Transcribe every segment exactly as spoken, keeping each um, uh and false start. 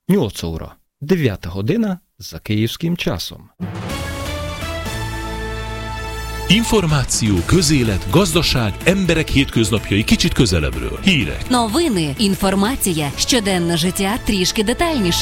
nyolc óra, дев'ята година за київським часом. Információ, közélet, gazdaság, emberek hétköznapjai kicsit közelebbről. Hírek. Новини, інформація, щоденне життя трішки детальніше.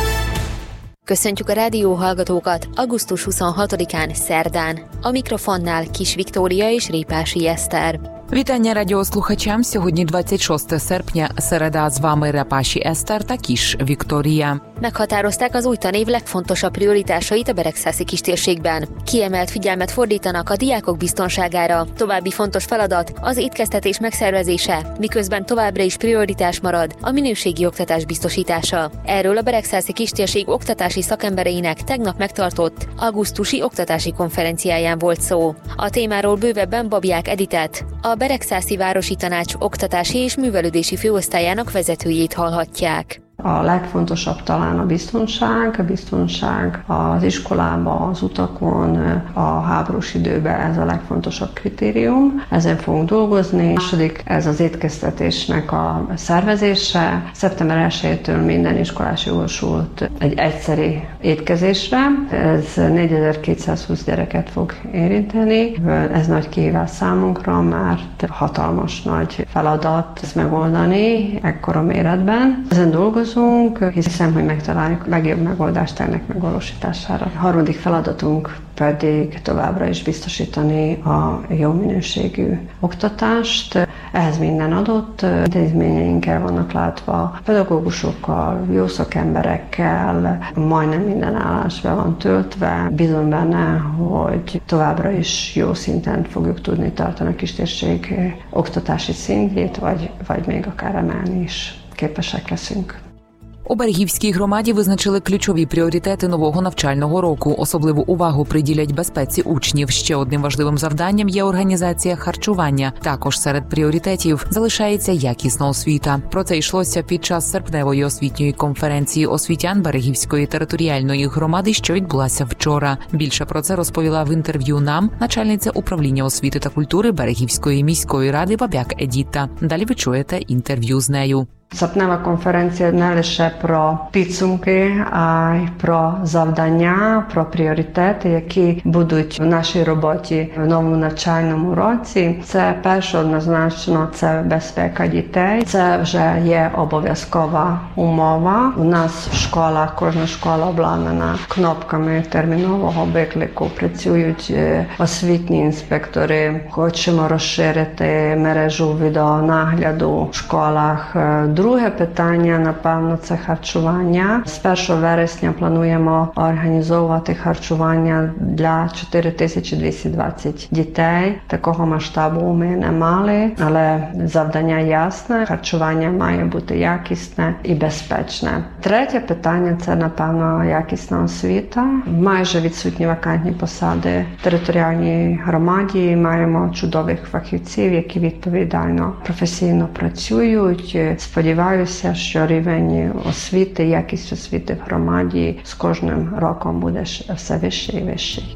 Köszöntjük a rádió hallgatókat augusztus huszonhatodikán szerdán. A mikrofonnál Kis Viktória és Répási Eszter. Вітання радіослухачам. Сьогодні двадцять шостого серпня, середа, з вами Репаші Eszter та Kis Viktória. Meghatározták az új tanév legfontosabb prioritásait a Beregszászi kistérségben. Kiemelt figyelmet fordítanak a diákok biztonságára. További fontos feladat az étkeztetés megszervezése, miközben továbbra is prioritás marad a minőségi oktatás biztosítása. Erről a Beregszászi kistérség oktatási szakembereinek tegnap megtartott augusztusi oktatási konferenciáján volt szó. A témáról bővebben Babják Editet, a Beregszászi Városi Tanács oktatási és művelődési főosztályának vezetőjét hallhatják. A legfontosabb talán a biztonság, a biztonság az iskolában, az utakon, a háborús időben ez a legfontosabb kritérium. Ezen fogunk dolgozni. A második, ez az étkeztetésnek a szervezése. szeptember elsejétől minden iskolás jogosult egy egyszeri étkezésre. Ez négyezer-kétszázhúsz gyereket fog érinteni. Ez nagy kihívás számunkra, mert hatalmas nagy feladat ezt megoldani ekkora méretben. Ezen dolgozunk. Hiszem, hogy megtaláljuk a legjobb megoldást ennek megvalósítására. A harmadik feladatunk pedig továbbra is biztosítani a jó minőségű oktatást. Ehhez minden adott, intézményeinkkel vannak látva, pedagógusokkal, jó szakemberekkel, majdnem minden állás be van töltve. Bízom benne, hogy továbbra is jó szinten fogjuk tudni tartani a kistérség oktatási szintjét, vagy, vagy még akár emelni is képesek leszünk. У Берегівській громаді визначили ключові пріоритети нового навчального року. Особливу увагу приділять безпеці учнів. Ще одним важливим завданням є організація харчування. Також серед пріоритетів залишається якісна освіта. Про це йшлося під час серпневої освітньої конференції освітян Берегівської територіальної громади, що відбулася вчора. Більше про це розповіла в інтерв'ю нам начальниця управління освіти та культури Берегівської міської ради Babják Edita. Далі ви чуєте інтерв'ю з нею. Серпнева конференція не лише про підсумки, а й про завдання, про пріоритети, які будуть в нашій роботі в новому навчальному році. Це перше однозначно, це безпека дітей. Це вже є обов'язкова умова. У нас в школах, кожна школа обладнана кнопками термінового виклику. Працюють освітні інспектори. Хочемо розширити мережу відеонагляду в школах. Друге питання, напевно, це харчування. З першого вересня плануємо організовувати харчування для чотири тисячі двісті двадцять дітей. Такого масштабу ми не мали, але завдання ясне. Харчування має бути якісне і безпечне. Третє питання – це, напевно, якісна освіта. Майже відсутні вакантні посади в територіальній громаді. Маємо чудових фахівців, які відповідально, професійно працюють. Сподіваюся, що рівень освіти, якість освіти в громаді з кожним роком буде все вищий і вищий.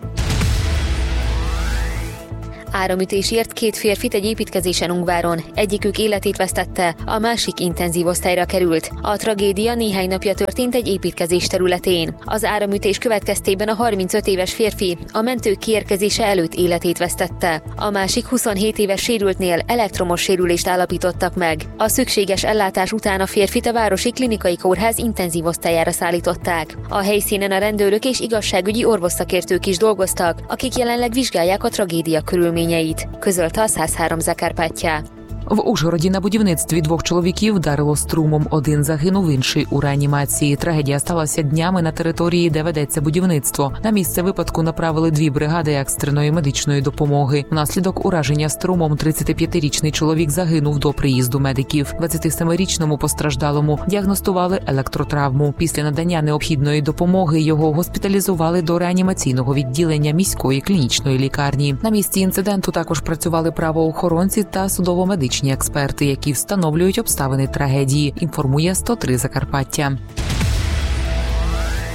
Áramütésért két férfit egy építkezésen Ungváron. Egyikük életét vesztette, a másik intenzív osztályra került. A tragédia néhány napja történt egy építkezés területén. Az áramütés következtében a harmincöt éves férfi a mentők kiérkezése előtt életét vesztette. A másik huszonhét éves sérültnél elektromos sérülést állapítottak meg. A szükséges ellátás után a férfit a Városi Klinikai Kórház intenzív osztályára szállították. A helyszínen a rendőrök és igazságügyi orvosszakértők is dolgoztak, akik jelenleg vizsgálják a tragédia körülményeit, közölte a száz három Закарпаття. В Ужгороді на будівництві двох чоловіків вдарило струмом. Один загинув, інший у реанімації. Трагедія сталася днями на території, де ведеться будівництво. На місце випадку направили дві бригади екстреної медичної допомоги. Внаслідок ураження струмом тридцятип'ятирічний чоловік загинув до приїзду медиків. двадцятисемирічному постраждалому діагностували електротравму. Після надання необхідної допомоги його госпіталізували до реанімаційного відділення міської клінічної лікарні. На місці інциденту також працювали правоохоронці та судово-медичні експерти, які встановлюють обставини трагедії, інформує сто три Закарпаття.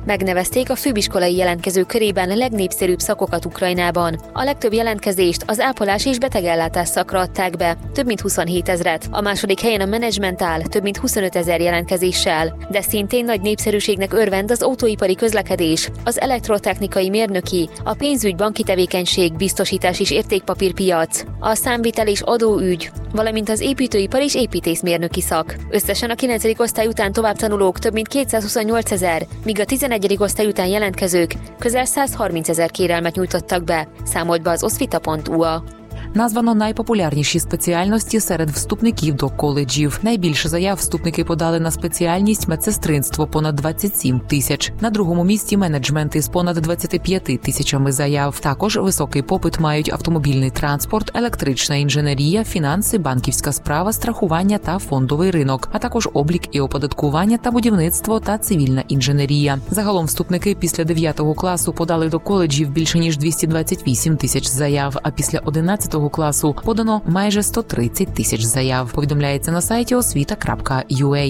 Megnevezték a főiskolai jelentkezők körében a legnépszerűbb szakokat Ukrajnában. A legtöbb jelentkezést az ápolás és betegellátás szakra adták be, több mint huszonhét ezret. A második helyen a menedzsment áll, több mint huszonöt ezer jelentkezéssel. De szintén nagy népszerűségnek örvend az autóipari közlekedés, az elektrotechnikai mérnöki, a pénzügy, banki tevékenység, biztosítás és értékpapírpiac, a számvitel és adóügy, valamint az építőipar és építészmérnöki szak. Összesen a kilencedik osztály után tovább tanulók több mint kétszázhuszonnyolc ezer, míg a tizenegyedik osztály után jelentkezők közel százharminc ezer kérelmet nyújtottak be, számolt be az osvita pont u a. Названо найпопулярніші спеціальності серед вступників до коледжів. Найбільше заяв вступники подали на спеціальність медсестринство – понад двадцять сім тисяч. На другому місці менеджмент із понад двадцять п'ять тисячами заяв. Також високий попит мають автомобільний транспорт, електрична інженерія, фінанси, банківська справа, страхування та фондовий ринок, а також облік і оподаткування та будівництво та цивільна інженерія. Загалом вступники після дев'ятого класу подали до коледжів більше ніж двісті двадцять вісім тисяч заяв, а після одинадцятого класу подано майже сто тридцять тисяч заяв, повідомляється на сайті освіта крапка ю а.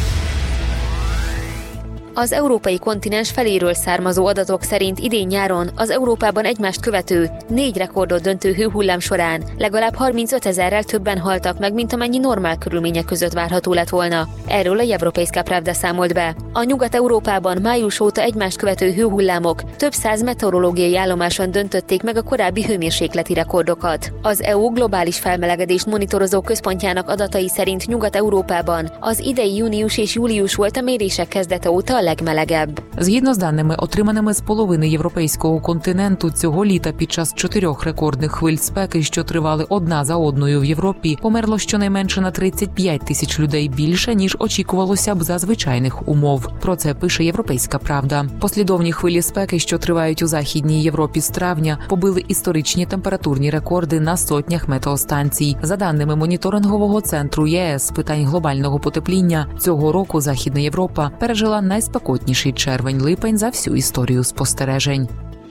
Az európai kontinens feléről származó adatok szerint idén nyáron az Európában egymást követő, négy rekordot döntő hőhullám során legalább harmincöt ezerrel többen haltak meg, mint amennyi normál körülmények között várható lett volna. Erről a Европейска Правда számolt be. A Nyugat-Európában május óta egymást követő hőhullámok több száz meteorológiai állomáson döntötték meg a korábbi hőmérsékleti rekordokat. Az é u globális felmelegedést monitorozó központjának adatai szerint Nyugat-Európában az idei június és július volt a mérések kezdete óta legmelegebb. Згідно з даними, отриманими з половини європейського континенту, цього літа під час чотирьох рекордних хвиль спеки, що тривали одна за одною в Європі, померло щонайменше на тридцять п'ять тисяч людей більше, ніж очікувалося б за звичайних умов. Про це пише Європейська Правда. Послідовні хвилі спеки, що тривають у Західній Європі з травня, побили історичні температурні рекорди на сотнях метеостанцій. За даними моніторингового центру ЄС з питань глобального потепління, цього року Західна Європа пережила найспекотніший червень-липень за всю історію спостережень.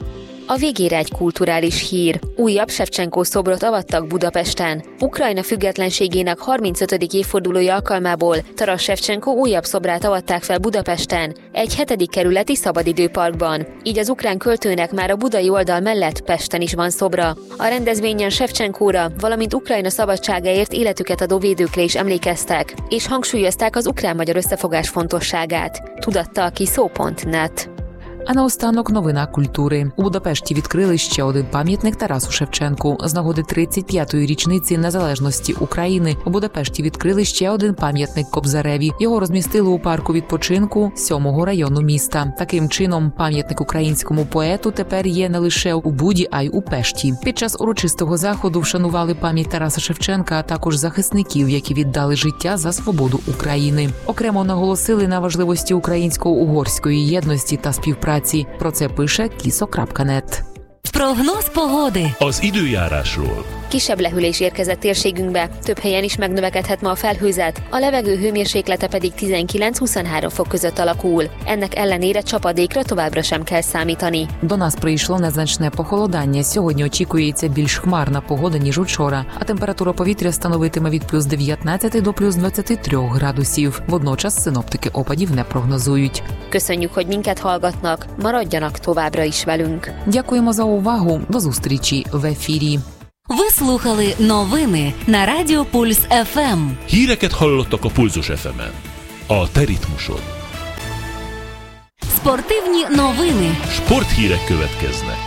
A végére egy kulturális hír. Újabb Sevcsenko szobrot avattak Budapesten. Ukrajna függetlenségének harmincötödik évfordulója alkalmából Taras Sevcsenko újabb szobrát avatták fel Budapesten, egy hetedik kerületi szabadidőparkban. Így az ukrán költőnek már a budai oldal mellett Pesten is van szobra. A rendezvényen Sevcsenkóra, valamint Ukrajna szabadságáért életüket adó védőkre is emlékeztek, és hangsúlyozták az ukrán-magyar összefogás fontosságát. Tudatta a kiszó pont net. А наостанок новина культури. У Будапешті відкрили ще один пам'ятник Тарасу Шевченку. З нагоди тридцять п'ятої річниці незалежності України у Будапешті відкрили ще один пам'ятник Кобзареві. Його розмістили у парку відпочинку сьомого району міста. Таким чином, пам'ятник українському поету тепер є не лише у Буді, а й у Пешті. Під час урочистого заходу вшанували пам'ять Тараса Шевченка, а також захисників, які віддали життя за свободу України. Окремо наголосили на важливості українсько-угорської єдності та співпраці. Про це пише кісо крапка нет. Прогноz pogody. Az időjárásról. Kisebb lehűlés érkezett térségünkbe, több helyen is megnövekedhet ma a felhőzet, a levegő hőmérséklete pedig tizenkilenc-huszonhárom fok között alakul. Ennek ellenére csapadékra továbbra sem kell számítani. До нас прийшло незначне похолодання. Сьогодні очікується більш хмарна погода, ніж учора, а температура повітря становитиме від плюс дев'ятнадцять до плюс двадцять три градусів. Водночас синоптики опадів не прогнозують. Köszönjük, hogy minket hallgatnak, maradjanak továbbra is velünk. Дякуємо за увагу. До зустрічі в ефірі. Ви слухали новини на Радіо Пульс еф ем. Híreket hallottak a Pulzus еф емен. A te ritmusod. Спортивні новини. Sporthírek következnek.